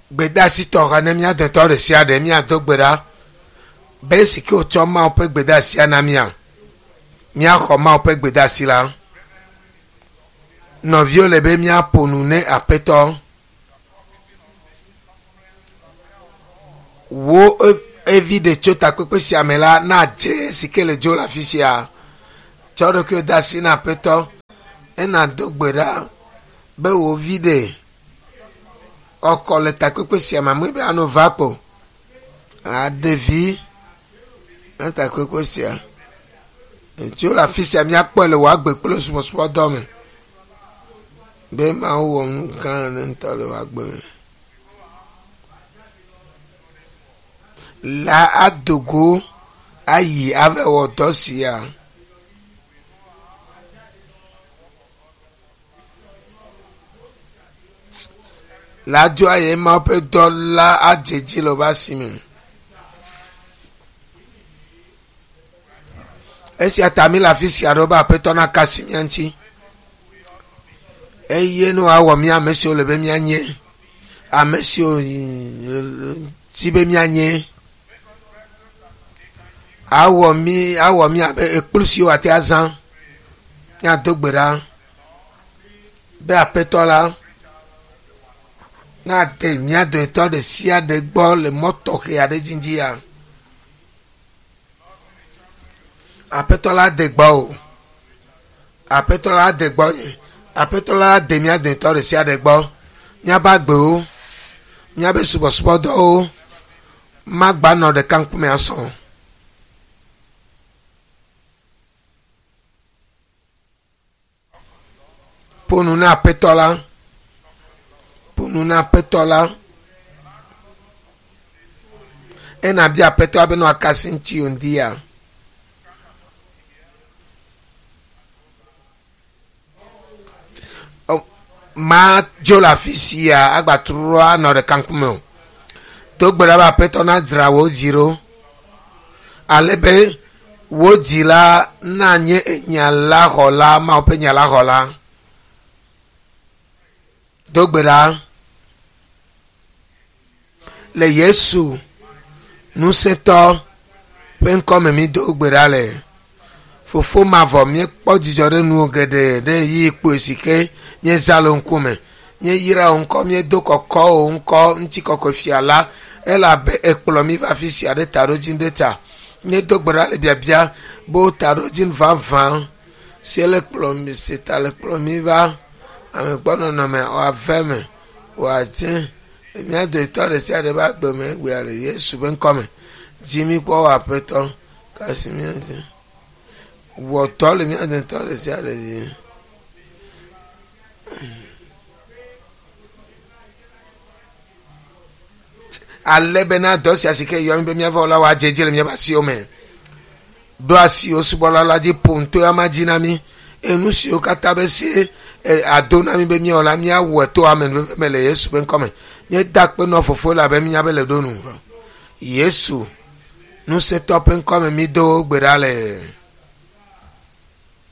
gbedasi tɔxa ne mía dɔtɔ ɖe sia ɖe mía do gbe ɖa be si ke wotsɔ Mawu ƒe gbedasia na mía xɔ Mawu ƒe gbedasi la. Nɔviwo le be mía ƒo nu ne Aƒetɔ. Wo evi de tso takpekpe sia me la na dze si ke le dzo le afi sia. Tsɔ ɖokuiwo de asi na Aƒetɔ. Ena do gbe ɖa be wo vi de ọkọ le takpekpe sia me amewo be ano va kpo. Ɖevi na takpekpe sia. Tso le afi sia míakpɔe le wò agbe kple subɔsubɔdɔ me. Be Mawu wɔ nu gã aɖe ŋutɔ le wò agbe me. La adogo ayi ave wɔ dɔ sia. La dzo aye Mawu ƒe dɔ la adzedzi le wobe asi me. Esia ta mi le afi sia ɖo be Aƒetɔ na kasi mía ŋuti. Eye ne wòawɔ mí ame siwo le be míanye, ame siwo si be míanye. Awɔ mí abe ekplu siwo ate azã. Míado gbe ɖa be Aƒetɔ la na de mía dometɔ ɖe sia ɖe gbɔ le mɔ tɔxɛ aɖe dzi ya. Aƒetɔ la de gbɔ o. Aƒetɔ la de gbɔ. Aƒetɔ la de mía dometɔ ɖe sia ɖe gbɔ. Míabe agbewo, míabe subɔsubɔdɔwo magba nɔ ɖeka ŋkume asɔ. Ƒo nu na Aƒetɔ la. Ƒo nu na Aƒetɔ la. Ena bia Aƒetɔ be no akasi ŋuti wondi ya. Ma dzo le afi sia agba trɔ anɔ ɖeka ŋkume o. Do gbe ɖa be Aƒetɔ na dzra wo dzi ɖo. Ale be wo dzi la na nye enya la xɔ la Mawu ƒe nya la xɔ la. Do gbe ɖa le Yesu ŋusẽtɔ ƒe ŋkɔ me mi do gbe ɖa le. Fofo mavɔ míekpɔ dzidzɔ ɖe nuwo geɖe ɖe yi kpoe si ke míeza le ŋkume. Míeyra wo ŋkɔ, míedo kɔkɔ wo ŋkɔ ŋuti kɔkɔ fia la elabe ekplɔ mi va afi sia ɖe taɖodzi ɖe ta. Míedo gbe ɖa le biabia be wo taɖodzi vavã si le kplɔ mi si ta le kplɔ mi va amegbɔnɔnɔ me wòave me wòadze mía dometɔ ɖe sia ɖe be agbe me egbea le Yesu be ŋkɔ me. Dzi mi kpɔ wò Aƒetɔ kasi mía dzi. Wɔtɔ le mía dometɔ ɖe sia ɖe dzi. Ale bena dɔ sia si ke yɔ mi be míava la wòadzedze le míabe asiwo me. Ɖo asiwo subɔla la dzi ƒo ŋuto ya ma dzi na mi. Enu siwo katã be sie ado na mi be míawɔ la míawɔe to ame me le Yesu be ŋkɔ me. Míeda kpe nɔ fofo la be míabe le ɖo nu. Yesu ŋusẽtɔ ƒe ŋkɔ me mi do gbe ɖa le.